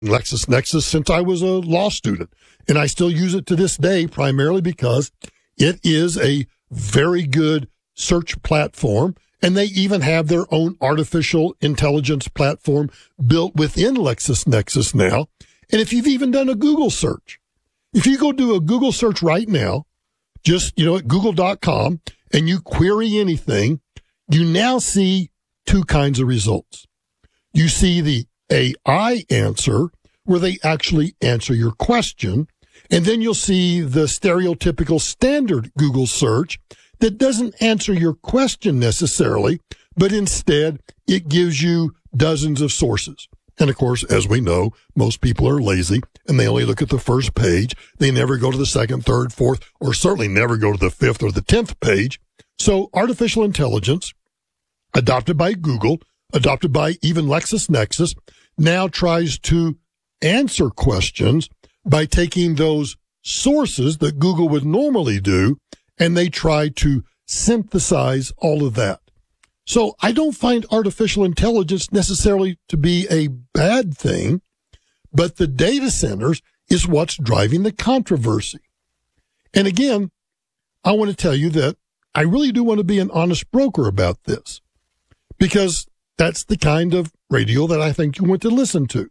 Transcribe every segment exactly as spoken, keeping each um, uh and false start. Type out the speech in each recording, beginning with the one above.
LexisNexis since I was a law student, and I still use it to this day, primarily because it is a very good search platform, and they even have their own artificial intelligence platform built within LexisNexis now. And if you've even done a Google search, if you go do a Google search right now, just, you know, at google dot com, and you query anything, you now see two kinds of results. You see the A I answer, where they actually answer your question, and then you'll see the stereotypical standard Google search that doesn't answer your question necessarily, but instead it gives you dozens of sources. And of course, as we know, most people are lazy and they only look at the first page. They never go to the second, third, fourth, or certainly never go to the fifth or the tenth page. So artificial intelligence, adopted by Google, adopted by even LexisNexis, now tries to answer questions by taking those sources that Google would normally do, and they try to synthesize all of that. So I don't find artificial intelligence necessarily to be a bad thing, but the data centers is what's driving the controversy. And again, I want to tell you that I really do want to be an honest broker about this, because that's the kind of radio that I think you want to listen to.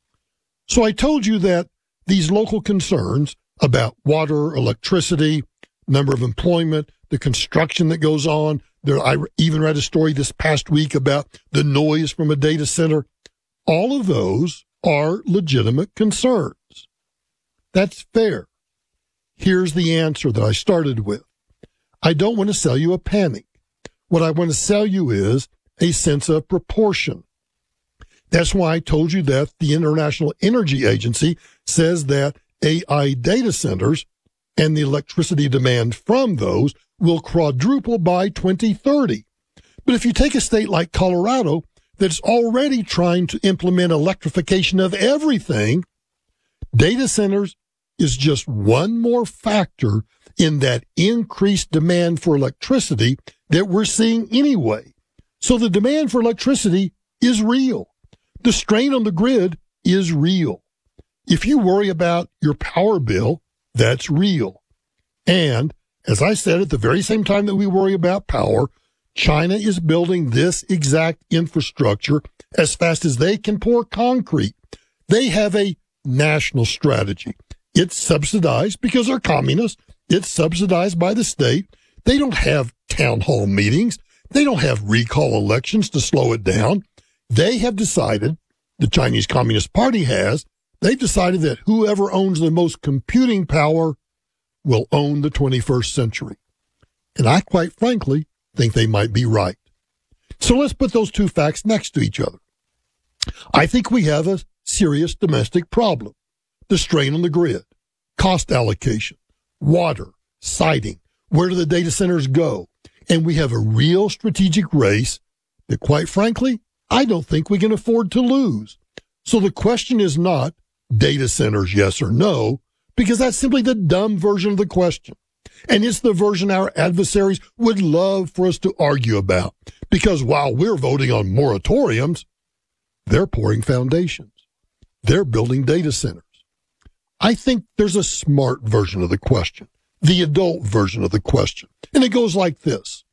So I told you that these local concerns about water, electricity, number of employment, the construction that goes on. There, I even read a story this past week about the noise from a data center. All of those are legitimate concerns. That's fair. Here's the answer that I started with. I don't want to sell you a panic. What I want to sell you is a sense of proportion. That's why I told you that the International Energy Agency says that A I data centers and the electricity demand from those will quadruple by twenty thirty. But if you take a state like Colorado that's already trying to implement electrification of everything, data centers is just one more factor in that increased demand for electricity that we're seeing anyway. So the demand for electricity is real. The strain on the grid is real. If you worry about your power bill, that's real. And as I said, at the very same time that we worry about power, China is building this exact infrastructure as fast as they can pour concrete. They have a national strategy. It's subsidized because they're communists. It's subsidized by the state. They don't have town hall meetings. They don't have recall elections to slow it down. They have decided, the Chinese Communist Party has, they've decided that whoever owns the most computing power will own the twenty-first century. And I, quite frankly, think they might be right. So let's put those two facts next to each other. I think we have a serious domestic problem. The strain on the grid, cost allocation, water, siting, where do the data centers go? And we have a real strategic race that, quite frankly, I don't think we can afford to lose. So the question is not data centers, yes or no, because that's simply the dumb version of the question. And it's the version our adversaries would love for us to argue about, because while we're voting on moratoriums, they're pouring foundations. They're building data centers. I think there's a smart version of the question, the adult version of the question. And it goes like this.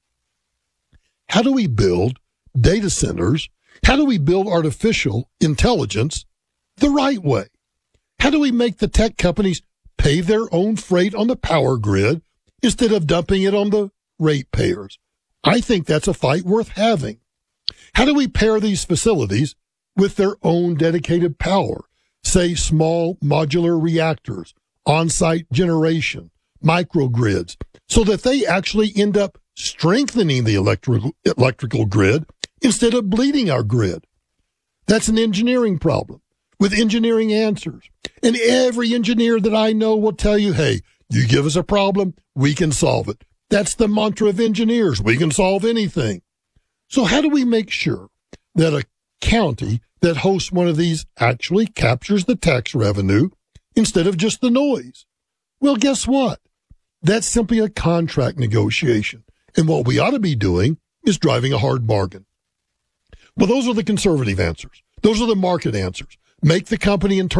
How do we build data centers? How do we build artificial intelligence the right way? How do we make the tech companies pay their own freight on the power grid instead of dumping it on the ratepayers? I think that's a fight worth having. How do we pair these facilities with their own dedicated power? Say small modular reactors, on-site generation, microgrids, so that they actually end up strengthening the electrical, electrical grid instead of bleeding our grid. That's an engineering problem with engineering answers. And every engineer that I know will tell you, hey, you give us a problem, we can solve it. That's the mantra of engineers. We can solve anything. So how do we make sure that a county that hosts one of these actually captures the tax revenue instead of just the noise? Well, guess what? That's simply a contract negotiation. And what we ought to be doing is driving a hard bargain. Well, those are the conservative answers. Those are the market answers. make the company internal